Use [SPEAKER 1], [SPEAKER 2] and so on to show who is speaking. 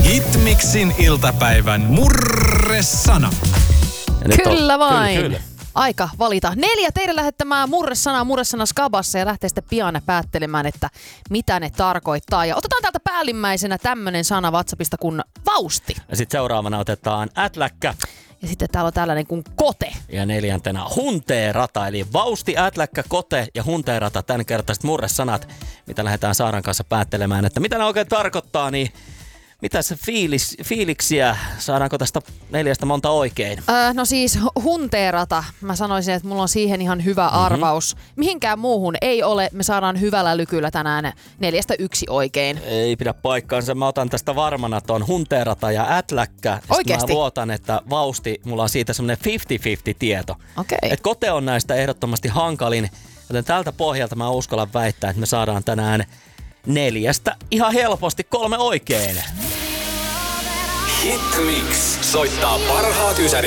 [SPEAKER 1] Hitmixin iltapäivän murresana.
[SPEAKER 2] Kyllä vain.
[SPEAKER 3] Kyllä.
[SPEAKER 2] Aika valita 4 teidän lähettämää murresana skabassa ja lähtee sitten pian päättelemään, että mitä ne tarkoittaa. Ja otetaan täältä päällimmäisenä tämmönen sana WhatsAppista kuin vausti.
[SPEAKER 3] Ja sitten seuraavana otetaan ätläkkä.
[SPEAKER 2] Ja sitten täällä on tällainen kuin kote.
[SPEAKER 3] Ja 4. hunteerata, eli vausti, ätläkkä, kote ja hunteerata, tämän kertaiset murresanat, mitä lähdetään Saaran kanssa päättelemään, että mitä ne oikein tarkoittaa, niin mitä se fiiliksiä, saadaanko tästä 4 monta oikein?
[SPEAKER 2] No siis hunteerata, mä sanoisin, että mulla on siihen ihan hyvä arvaus. Mihinkään muuhun ei ole, me saadaan hyvällä lykyllä tänään 4 1 oikein.
[SPEAKER 3] Ei pidä paikkaansa, mä otan tästä varmana ton hunteerata ja ätläkkä.
[SPEAKER 2] Oikeesti?
[SPEAKER 3] Mä luotan, että vausti, mulla on siitä semmonen 50-50 tieto.
[SPEAKER 2] Okei.
[SPEAKER 3] Et kote on näistä ehdottomasti hankalin, joten tältä pohjalta mä uskallan väittää, että me saadaan tänään 4 ihan helposti 3 oikein.
[SPEAKER 1] Hitmix soittaa parhaat ysärit